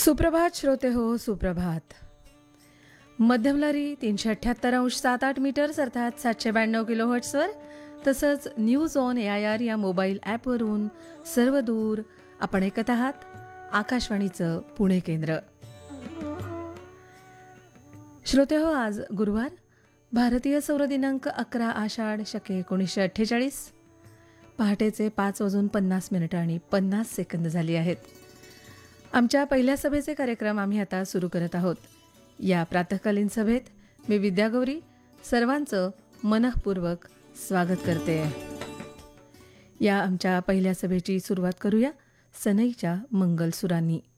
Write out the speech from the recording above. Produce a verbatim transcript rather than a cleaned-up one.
सुप्रभात श्रोते हो, सुप्रभात. मध्यमलहरी तीनशे अठ्ठ्याहत्तर अंश सात आठ मीटर्स अर्थात सातशे ब्याण्णव किलो हर्ट्सवर, तसंच news on A I R या मोबाईल ॲपवरून सर्व दूर आपण ऐकत आहात आकाशवाणीचं पुणे केंद्र. श्रोते हो, आज गुरुवार, भारतीय सौर दिनांक अकरा आषाढ शके एकोणीसशे अठ्ठेचाळीस. पहाटेचे पाच वाजून पन्नास मिनिटं आणि पन्नास सेकंद झाली आहेत. आमच्या पहिल्या सभेचे कार्यक्रम आम्ही आता सुरू करत आहोत. या प्रातःकालीन सभेत मी विद्यागौरी सर्वांचं मनःपूर्वक स्वागत करते. या आमच्या पहिल्या सभेची सुरुवात करूया सनईच्या मंगलसुरांनी.